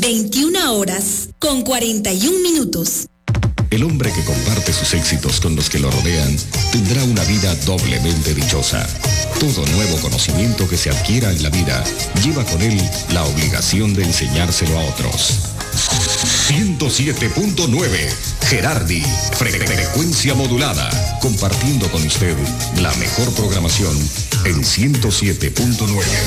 21:41. El hombre que comparte sus éxitos con los que lo rodean tendrá una vida doblemente dichosa. Todo nuevo conocimiento que se adquiera en la vida lleva con él la obligación de enseñárselo a otros. 107.9 Gerardi, frecuencia modulada, compartiendo con usted la mejor programación en 107.9.